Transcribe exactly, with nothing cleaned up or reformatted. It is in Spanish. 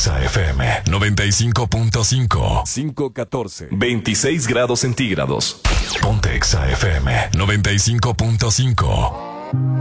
Exa F M noventa y cinco punto cinco. cinco catorce. veintiséis grados centígrados. Ponte Exa F M noventa y cinco punto cinco.